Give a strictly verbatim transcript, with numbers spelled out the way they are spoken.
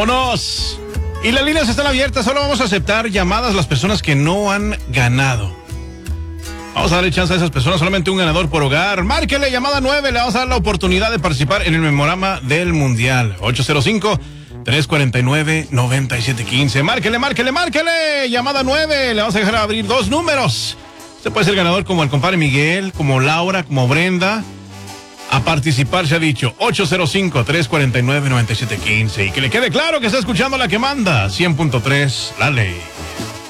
¡Vámonos! Y las líneas están abiertas, solo vamos a aceptar llamadas las personas que no han ganado. Vamos a darle chance a esas personas, solamente un ganador por hogar. Márquele, llamada nueve, le vamos a dar la oportunidad de participar en el memorama del Mundial. ocho cero cinco, tres cuatro nueve, nueve siete uno cinco. Márquele, márquele, márquele, llamada nueve, le vamos a dejar abrir dos números. Usted puede ser ganador como el compadre Miguel, como Laura, como Brenda. A participar se ha dicho ocho cero cinco, tres cuatro nueve, nueve siete uno cinco. Y que le quede claro que está escuchando la que manda, cien punto tres, la ley.